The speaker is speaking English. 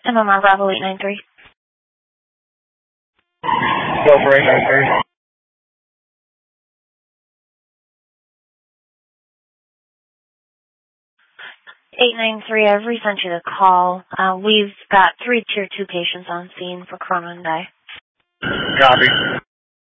MMR Bravo 893. Go for 893. 893, I've resent you the call. We've got 3 Tier 2 patients on scene for Corona and Die. Copy.